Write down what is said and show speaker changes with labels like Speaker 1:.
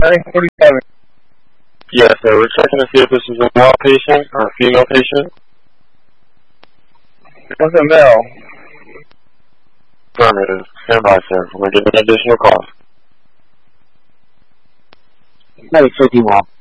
Speaker 1: 947.
Speaker 2: Yes, sir. We're checking to see if this is a male patient or a female patient.
Speaker 1: It was a male.
Speaker 2: Affirmative. Stand by, sir. We're getting an additional call.
Speaker 3: 951.